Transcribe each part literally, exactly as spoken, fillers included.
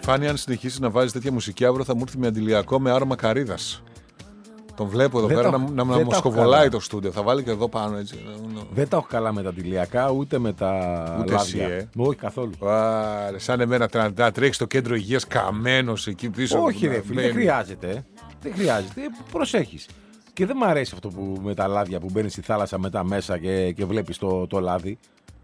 Φάνη, αν συνεχίσει να βάζει τέτοια μουσική, αύριο θα μου έρθει με αντιλιακό με άρωμα καρύδας. Τον βλέπω εδώ δεν πέρα το, να, να μου σκοβολάει το στούντιο. Θα βάλει και εδώ πάνω έτσι. Δεν τα έχω καλά με τα αντιλιακά ούτε με τα ούτε λάδια. Εσύ, ε. Όχι καθόλου. Α, σαν εμένα τραντά, τρέχει στο κέντρο υγείας καμένος εκεί πίσω. Όχι, ρε φίλε, δεν χρειάζεται. Δεν χρειάζεται. Προσέχεις. Και δεν μου αρέσει αυτό που με τα λάδια που μπαίνει στη θάλασσα μετά μέσα και, και βλέπει το, το λάδι.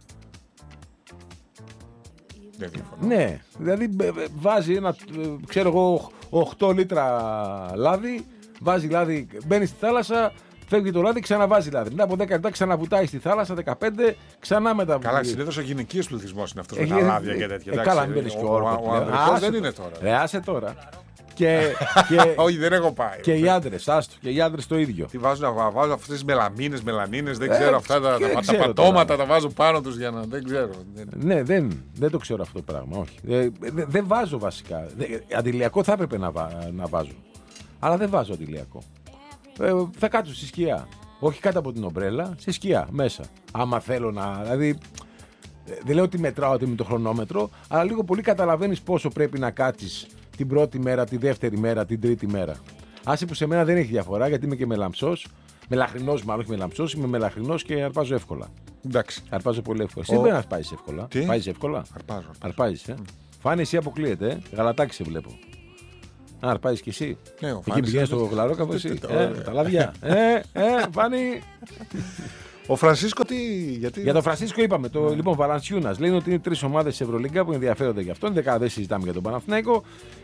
Ναι, δηλαδή βάζει ένα, ξέρω εγώ, οκτώ λίτρα λάδι, βάζει λάδι, μπαίνει στη θάλασσα, φεύγει το λάδι, ξαναβάζει λάδι. Μετά από δέκα λεπτά ξαναβουτάει στη θάλασσα, δεκαπέντε, ξανά μετά. Καλά, συνήθως ο γυναικείος πληθυσμός είναι αυτός με τα λάδια και τέτοια. Ε, καλά, μην μπαίνεις και όρκο. Ο ανδρικός δεν είναι τώρα. Ρε, άσε τώρα. Και, και, όχι, δεν έχω πάει. Και οι άντρες, άστο, και οι άντρες το ίδιο. Τι βάζουν να βάζουν αυτές τις μελαμίνες, μελανίνες, δεν ξέρω αυτά τα, τα, τα πατώματα, τα βάζουν πάνω τους για να. Δεν ξέρω. Ναι, δεν, δεν το ξέρω αυτό το πράγμα. Όχι. Δεν δε, δε βάζω βασικά. Δε, αντιλιακό θα έπρεπε να, βα, να βάζω. Αλλά δεν βάζω αντιλιακό. Ε, θα κάτσω στη σκιά. Όχι κάτω από την ομπρέλα, στη σκιά μέσα. Άμα θέλω να. Δηλαδή, δεν λέω ότι μετράω ότι με το χρονόμετρο, αλλά λίγο πολύ καταλαβαίνεις πόσο πρέπει να κάτσεις την πρώτη μέρα, τη δεύτερη μέρα, την τρίτη μέρα. Άσε που σε μένα δεν έχει διαφορά γιατί είμαι και μελαμψός. Μελαχρινός, μάλλον όχι μελαμψός, είμαι μελαχρινός και αρπάζω εύκολα. Εντάξει. Αρπάζω πολύ εύκολα. Εσύ δεν αρπάζεις εύκολα. Τι? Πάεις εύκολα. Αρπάζω. Αρπάζεις, ε. Mm. Φάνη, εσύ αποκλείεται. Ε. Γαλατάκι σε βλέπω. Α, αρπάζεις κι εσύ. Ναι, ο εκεί πηγαίνεις στο γλαρόκαβο εσύ. ε, τα λαδιά. ε, ε, Φάνη. Ο Φρανσίσκο τι. Γιατί... Για τον Φρανσίσκο είπαμε. Το, λοιπόν, Βαλανσιούνας λένε ότι είναι τρεις ομάδες της Ευρωλίγκα που ενδιαφέρονται γι' αυτόν. Δεκάδα δεν συζητάμε για τον Παναθηναϊκό.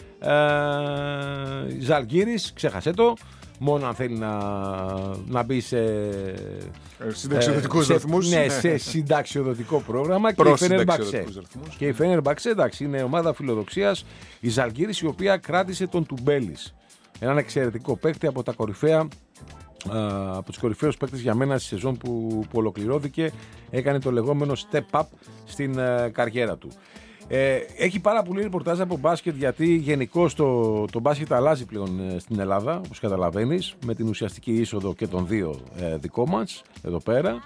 Ε, Ζαλγκίρις, ξέχασε το. Μόνο αν θέλει να, να μπει σε συνταξιοδοτικούς ρυθμούς. Ναι, σε συνταξιοδοτικό πρόγραμμα. Και η Φενέρμπαξε. Και η Φενέρμπαξε, εντάξει, είναι ομάδα φιλοδοξίας. Η Ζαλγκίρις, η οποία κράτησε τον Τουμπέλης. Έναν εξαιρετικό παίκτη από τα κορυφαία. Uh, από τους κορυφαίους παίκτες για μένα στη σεζόν που, που ολοκληρώθηκε, έκανε το λεγόμενο step up στην uh, καριέρα του. Ε, έχει πάρα πολύ ρεπορτάζ από μπάσκετ γιατί γενικώς το, το μπάσκετ αλλάζει πλέον ε, στην Ελλάδα, όπως καταλαβαίνεις, με την ουσιαστική είσοδο και των δύο ε, δικό μας εδώ πέρα.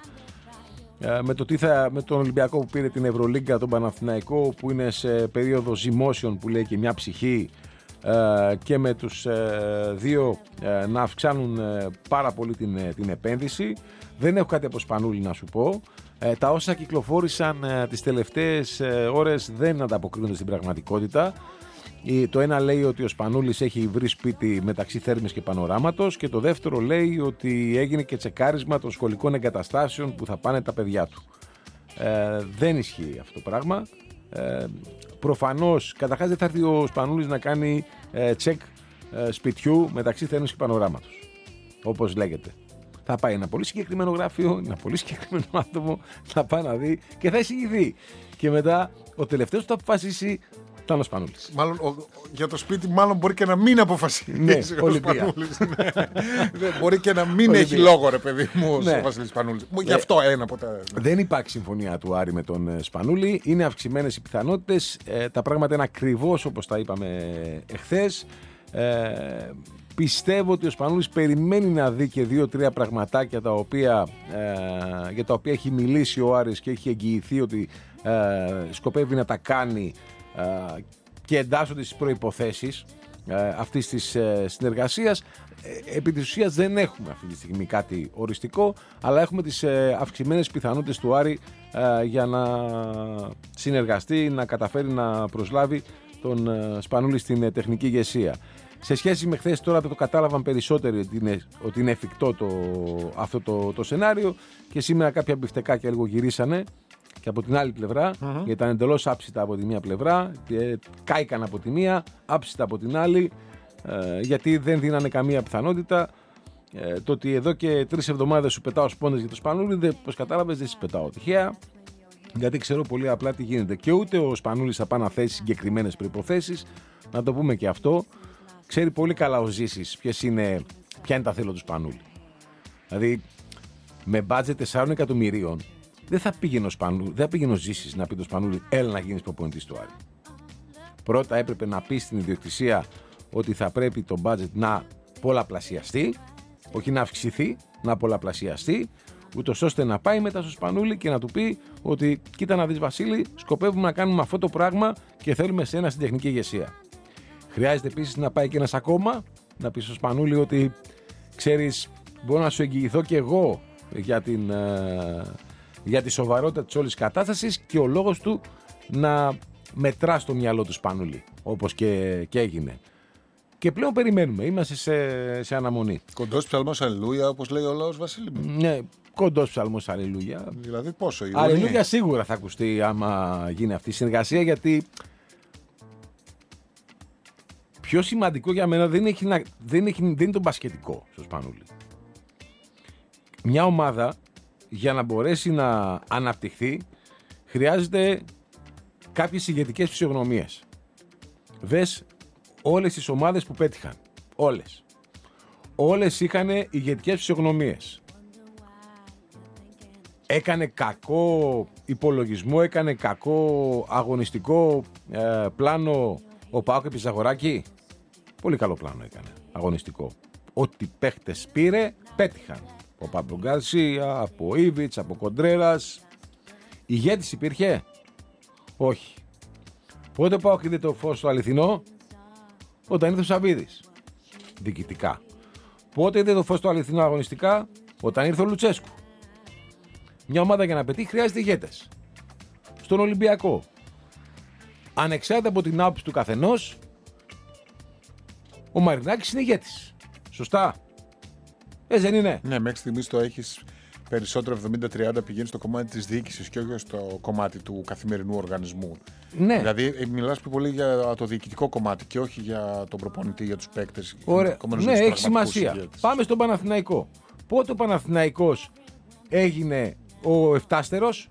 Ε, με, το τι θα, με τον Ολυμπιακό που πήρε την Ευρωλίγκα, τον Παναθηναϊκό που είναι σε περίοδο ζυμώσεων που λέει και μια ψυχή. Uh, και με τους uh, δύο uh, να αυξάνουν uh, πάρα πολύ την, uh, την επένδυση. Δεν έχω κάτι από Σπανούλη να σου πω. Uh, τα όσα κυκλοφόρησαν uh, τις τελευταίες uh, ώρες δεν ανταποκρίνονται στην πραγματικότητα. Uh, το ένα λέει ότι ο Σπανούλης έχει βρει σπίτι μεταξύ Θέρμης και Πανοράματος και το δεύτερο λέει ότι έγινε και τσεκάρισμα των σχολικών εγκαταστάσεων που θα πάνε τα παιδιά του. Uh, δεν ισχύει αυτό το πράγμα. Uh, Προφανώς, καταρχάς δεν θα έρθει ο Σπανούλης να κάνει ε, τσεκ ε, σπιτιού μεταξύ Θέρμης και Πανοράματος. Όπως λέγεται. Θα πάει ένα πολύ συγκεκριμένο γράφειο, ένα πολύ συγκεκριμένο άτομο, θα πάει να δει και θα εισηγηθεί. Και μετά ο τελευταίος που θα αποφασίσει ήταν ο Σπανούλης. Μάλλον ο, για το σπίτι, μάλλον μπορεί και να μην αποφασίσει. Ναι, ο Σπανούλης. Μπορεί και να μην έχει λόγο, ρε παιδί μου, ο ναι. Βασίλης Σπανούλης. Γι' αυτό ένα από τα. Δεν υπάρχει συμφωνία του Άρη με τον Σπανούλη. Είναι αυξημένες οι πιθανότητες. Ε, τα πράγματα είναι ακριβώς όπως τα είπαμε εχθές. Ε, πιστεύω ότι ο Σπανούλης περιμένει να δει και δύο-τρία πραγματάκια τα οποία, ε, για τα οποία έχει μιλήσει ο Άρης και έχει εγγυηθεί ότι ε, σκοπεύει να τα κάνει ε, και εντάσσονται στις προϋποθέσεις ε, αυτής της ε, συνεργασίας. Ε, επί της ουσίας δεν έχουμε αυτή τη στιγμή κάτι οριστικό, αλλά έχουμε τις ε, αυξημένες πιθανότητες του Άρη ε, για να συνεργαστεί, να καταφέρει να προσλάβει τον ε, Σπανούλη στην ε, τεχνική ηγεσία. Σε σχέση με χθες τώρα το κατάλαβαν περισσότεροι ότι είναι, ότι είναι εφικτό το, αυτό το, το σενάριο και σήμερα κάποια μπιφτεκάκια λίγο γυρίσανε και από την άλλη πλευρά, mm-hmm. γιατί ήταν εντελώς άψητα από τη μία πλευρά, και κάηκαν από τη μία, άψητα από την άλλη, ε, γιατί δεν δίνανε καμία πιθανότητα. Ε, το ότι εδώ και τρεις εβδομάδες σου πετάω σπόντες για το Σπανούλη, όπως κατάλαβες δεν σου πετάω τυχαία, γιατί ξέρω πολύ απλά τι γίνεται. Και ούτε ο Σπανούλης θα πάει να θέσει συγκεκριμένες προϋποθέσεις, να το πούμε και αυτό. Ξέρει πολύ καλά ο Ζήσης ποιες είναι, ποια είναι τα θέλω του Σπανούλη. Δηλαδή, με μπάτζετ τεσσάρων εκατομμυρίων, δεν θα πήγαινε ο, Σπανούλη, δεν θα πήγαινε ο Ζήσης να πει το Σπανούλη, έλα να γίνεις προπονητής του Άρη. Πρώτα έπρεπε να πει στην ιδιοκτησία ότι θα πρέπει το μπάτζετ να πολλαπλασιαστεί, όχι να αυξηθεί, να πολλαπλασιαστεί, ούτως ώστε να πάει μετά στο Σπανούλη και να του πει ότι κοίτα να δεις Βασίλη, σκοπεύουμε να κάνουμε αυτό το πράγμα και θέλουμε σένα στην τεχνική ηγεσία. Χρειάζεται επίσης να πάει και ένας ακόμα, να πει στο Σπανούλη ότι ξέρεις, μπορώ να σου εγγυηθώ και εγώ για, την, για τη σοβαρότητα της όλης κατάστασης και ο λόγος του να μετρά στο μυαλό του Σπανούλη, όπως και, και έγινε. Και πλέον περιμένουμε, είμαστε σε, σε αναμονή. Κοντός ψαλμός αλληλούια, όπως λέει ο λαός, Βασίλη μου. Ναι, κοντός ψαλμός αλληλούια. Δηλαδή πόσο, η αλληλούια σίγουρα θα ακουστεί άμα γίνει αυτή η συνεργασία, γιατί πιο σημαντικό για μένα δεν, έχει να, δεν, έχει, δεν είναι το μπασκετικό στο Σπανούλη. Μια ομάδα για να μπορέσει να αναπτυχθεί χρειάζεται κάποιες ηγετικές φυσιογνωμίες. Δες όλες τις ομάδες που πέτυχαν. Όλες. Όλες είχαν ηγετικές φυσιογνωμίες. Έκανε κακό υπολογισμό, έκανε κακό αγωνιστικό ε, πλάνο ο Πάοκ επί Ζαγοράκη. Πολύ καλό πλάνο έκανε, αγωνιστικό. Ό,τι παίχτες πήρε, πέτυχαν. Από Παμπλο Γκαρσία, από Ήβιτς, από Κοντρέρας. Ηγέτης υπήρχε? Όχι. Πότε πάω και δει το φως στο αληθινό? Όταν ήρθε ο Σαββίδης. Διοικητικά. Πότε είδε το φως στο αληθινό αγωνιστικά? Όταν ήρθε ο Λουτσέσκου. Μια ομάδα για να πετύχει χρειάζεται ηγέτες. Στον Ολυμπιακό, ανεξάρτητα από την άποψη του καθενός, ο Μαρινάκης είναι ηγέτης. Σωστά? Έτσι δεν είναι? Ναι, μέχρι στιγμής το έχεις περισσότερο εβδομήντα τριάντα, πηγαίνει στο κομμάτι της διοίκησης και όχι στο κομμάτι του καθημερινού οργανισμού. Ναι. Δηλαδή, μιλάς πιο πολύ για το διοικητικό κομμάτι και όχι για τον προπονητή, για τους παίκτες. Ωραία. Ναι, έχει σημασία. Ηγέτης. Πάμε στον Παναθηναϊκό. Πότε ο Παναθηναϊκός έγινε ο εφτάστερος?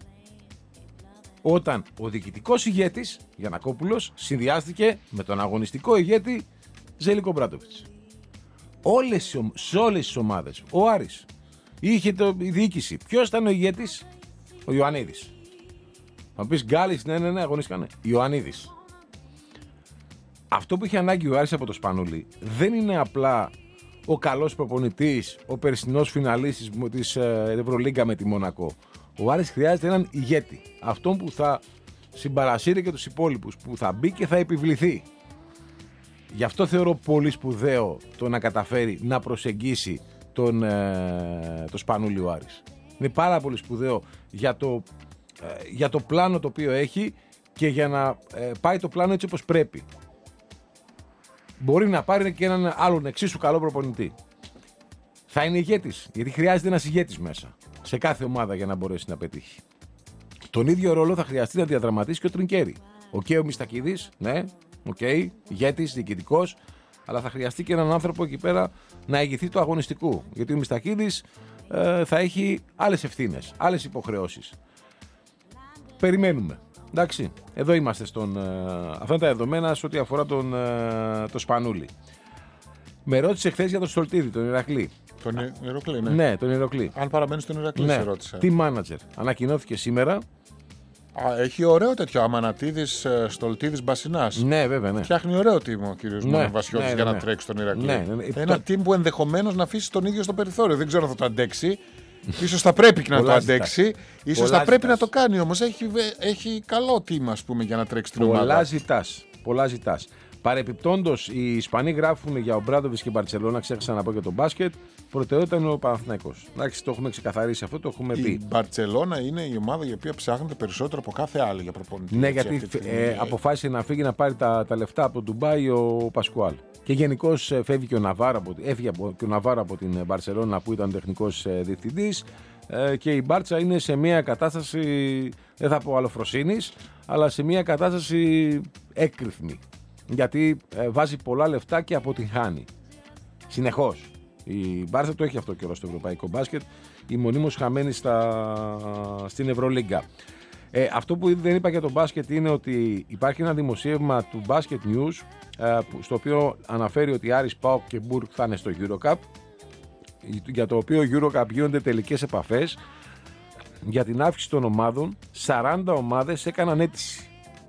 Όταν ο διοικητικός ηγέτης Γιαννακόπουλος συνδυάστηκε με τον αγωνιστικό ηγέτη Ζέλικο Μπράντοβιτς. Όλες, σε όλες τις ομάδες ο Άρης είχε το, η διοίκηση. Ποιος ήταν ο ηγέτης? Ο Ιωαννίδης. Θα πεις Γκάλης, ναι, ναι, ναι, αγωνίστηκαν. Ιωαννίδης. Αυτό που είχε ανάγκη ο Άρης από το Σπανούλη δεν είναι απλά ο καλός προπονητής, ο περσινός φιναλίστης της Ευρωλίγκα με τη Μονακό. Ο Άρης χρειάζεται έναν ηγέτη. Αυτόν που θα συμπαρασύρει και τους υπόλοιπους, που θα μπει και θα επιβληθεί. Γι' αυτό θεωρώ πολύ σπουδαίο το να καταφέρει να προσεγγίσει τον, ε, το Σπανούλη ο Άρης. Είναι πάρα πολύ σπουδαίο για το, ε, για το πλάνο το οποίο έχει και για να ε, πάει το πλάνο έτσι όπως πρέπει. Μπορεί να πάρει και έναν άλλον εξίσου καλό προπονητή. Θα είναι ηγέτης, γιατί χρειάζεται ένας ηγέτης μέσα σε κάθε ομάδα για να μπορέσει να πετύχει. Τον ίδιο ρόλο θα χρειαστεί να διαδραματίσει και ο Τρινκέρι. Οκ, okay, ο Μιστακίδης, ναι, οκ, okay, ηγέτης, διοικητικός, αλλά θα χρειαστεί και έναν άνθρωπο εκεί πέρα να ηγηθεί του αγωνιστικού. Γιατί ο Μιστακίδης ε, θα έχει άλλες ευθύνες, άλλες υποχρεώσεις. Περιμένουμε. Εντάξει, εδώ είμαστε στον. Ε, αυτά είναι τα δεδομένα σε ό,τι αφορά τον, ε, το Σπανούλη. Με ρώτησε χθες για τον Στολτίδη, τον Ηρακλή. Τον Ηρακλή, ναι. Ναι, τον Ηρακλή. Αν παραμένει στον Ηρακλή, ναι. σε ρώτησα. Τι μάνατζερ. Ανακοινώθηκε σήμερα. Α, έχει ωραίο τέτοιο Αμανατίδης, Στολτίδης, Μπασινάς. Ναι, βέβαια. Ναι. Φτιάχνει ωραίο team ο κύριος ναι, Βασιώτης ναι, ναι, για να ναι. τρέξει στον Ηρακλή. Ναι, ναι, ναι. Ένα το... team που ενδεχομένως να αφήσει τον ίδιο στο περιθώριο. Δεν ξέρω αν θα το αντέξει. Ίσως θα πρέπει και να το αντέξει. Ίσως θα πρέπει να το κάνει όμως. Έχει, έχει καλό team, ας πούμε, για να τρέξει την ομάδα. Πολλά ζητάς. Πολλά ζητάς. Παρεπιπτόντως, οι Ισπανοί γράφουν για ο Μπράντοβιτς και Μπαρτσελώνα, ξέχασα να πω για τον μπάσκετ. Προτεραιότητα είναι ο Παναθηναϊκός. Εντάξει, το έχουμε ξεκαθαρίσει αυτό, το έχουμε πει. Η Μπαρτσελώνα είναι η ομάδα η οποία ψάχνεται περισσότερο από κάθε άλλη για προπονητή. Ναι, γιατί ε, αποφάσισε να φύγει να πάρει τα, τα λεφτά από το Ντουμπάι ο Πασκουάλ. Και γενικώς φεύγει και ο Ναβάρο από, έφυγε και ο Ναβάρο από την Μπαρτσελώνα που ήταν τεχνικός διευθυντής. Ε, και η Μπάρτσα είναι σε μια κατάσταση, δεν θα πω αλοφροσύνης, αλλά σε μια κατάσταση έκρηθμη. Γιατί ε, βάζει πολλά λεφτά και αποτυγχάνει. Συνεχώς. Η Μπάρτσα το έχει αυτό καιρό στο ευρωπαϊκό μπάσκετ. Η μονίμως χαμένη στα, στην Ευρωλίγκα. Ε, αυτό που δεν είπα για το μπάσκετ είναι ότι υπάρχει ένα δημοσίευμα του Basket News ε, στο οποίο αναφέρει ότι Άρης, ΠΑΟΚ και Μπουργκ θα είναι στο EuroCup, για το οποίο EuroCup γίνονται τελικές επαφές για την αύξηση των ομάδων. σαράντα ομάδες έκαναν αίτηση.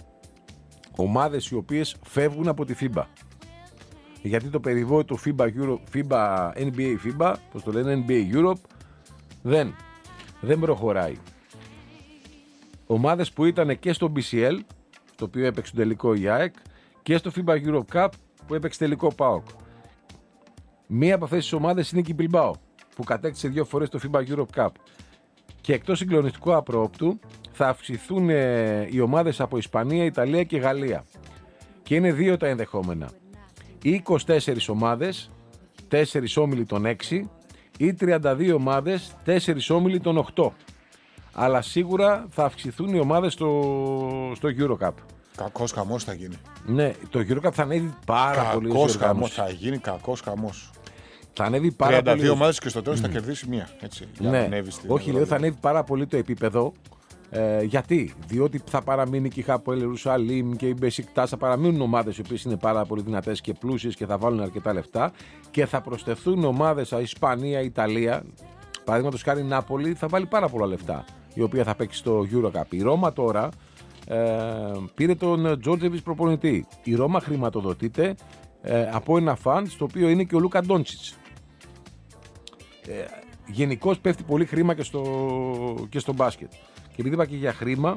Ομάδες οι οποίες φεύγουν από τη φίμπα. Γιατί το περιβόητο FIBA, Euro, FIBA, N B A FIBA, πώς το λένε, N B A Europe, δεν. δεν προχωράει. Ομάδες που ήταν και στο μπι σι ελ, στο οποίο έπαιξε το τελικό η ΑΕΚ, και στο φίμπα Europe Cup που έπαιξε τελικό ΠΑΟΚ. Μία από αυτές τις ομάδες είναι και η Bilbao, που κατέκτησε δύο φορές το φίμπα Europe Cup. Και εκτός συγκλονιστικού απρόπτου θα αυξηθούν ε, οι ομάδες από Ισπανία, Ιταλία και Γαλλία. Και είναι δύο τα ενδεχόμενα. Ή είκοσι τέσσερις ομάδες, τέσσερις όμιλοι των έξι, ή τριάντα δύο ομάδες, τέσσερις όμιλοι των οκτώ. Αλλά σίγουρα θα αυξηθούν οι ομάδες στο, στο EuroCup. Κακός χαμός θα γίνει. Ναι, το EuroCup θα ανέβει πάρα κακός πολύ. Κακός χαμός θα γίνει, κακός χαμός. Θα ανέβει πάρα τριάντα δύο πολύ. ομάδες και στο τέλος mm. θα κερδίσει μία. Έτσι, για ναι, να ανέβει στην όχι, λέω θα ανέβει πάρα πολύ το επίπεδο. Ε, γιατί, διότι θα παραμείνει και η Χαποέλ Ιερουσαλήμ και η Μπεσικτάς, θα παραμείνουν ομάδες οι οποίες είναι πάρα πολύ δυνατές και πλούσιες και θα βάλουν αρκετά λεφτά, και θα προσθεθούν ομάδες σαν Ισπανία, Ιταλία. Παραδείγματος χάρη η Νάπολη θα βάλει πάρα πολλά λεφτά, η οποία θα παίξει στο EuroCup. Η Ρώμα τώρα ε, πήρε τον Τζόρτζεβιτς προπονητή. Η Ρώμα χρηματοδοτείται ε, από ένα φαντ στο οποίο είναι και ο Λούκα Ντόντσιτς. Ε, γενικώς πέφτει πολύ χρήμα και στο, και στο μπάσκετ. Και επειδή είπα και για χρήμα,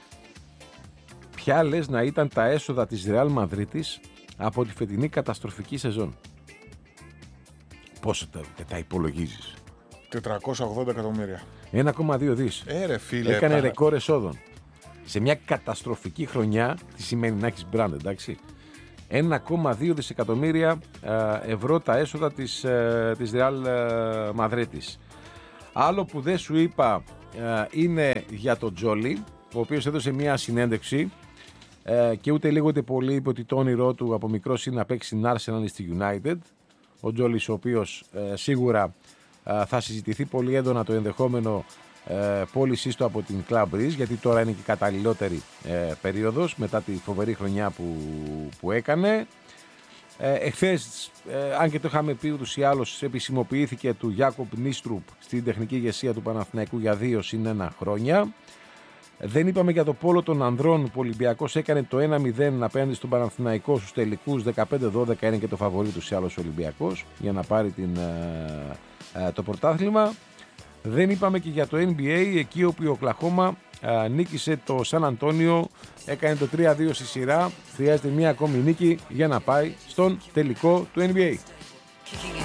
ποια λες να ήταν τα έσοδα της Ρεάλ Μαδρίτης από τη φετινή καταστροφική σεζόν? Πόσο τα, τα υπολογίζεις? τετρακόσια ογδόντα εκατομμύρια. ένα κόμμα δύο δις. Ε, ρε, φίλε, έκανε πάρα... ρεκόρ εσόδων. Σε μια καταστροφική χρονιά, τι σημαίνει να έχεις brand, εντάξει. ένα κόμμα δύο δισεκατομμύρια ευρώ τα έσοδα της, της Ρεάλ Μαδρίτης. Άλλο που δεν σου είπα είναι για τον Τζόλι, ο οποίος έδωσε μια συνέντευξη και ούτε λίγο ούτε πολύ είπε ότι το όνειρό του από μικρός είναι να παίξει στην Arsenal ή στη United. Ο Τζόλις, ο οποίος σίγουρα θα συζητηθεί πολύ έντονα το ενδεχόμενο πώλησής του από την Club Breeze, γιατί τώρα είναι και η καταλληλότερη περίοδος μετά τη φοβερή χρονιά που, που έκανε. Ε, εχθές, ε, αν και το είχαμε πει ούτως ή άλλως, επισημοποιήθηκε του Γιάκοπ Νίστρουπ στην τεχνική ηγεσία του Παναθηναϊκού για δύο συν ένα χρόνια. Δεν είπαμε για το πόλο των ανδρών που ο Ολυμπιακός έκανε το ένα μηδέν απέναντι στον Παναθηναϊκό στους τελικούς. Δεκαπέντε δώδεκα είναι και το φαβορί του ή άλλως ο Ολυμπιακός για να πάρει την, ε, ε, το πρωτάθλημα. Δεν είπαμε και για το N B A, εκεί όπου η Οκλαχώμα ε, νίκησε το Σαν Αντώνιο, έκανε το τρία δύο στη σειρά. Χρειάζεται μία ακόμη νίκη για να πάει στον τελικό του N B A.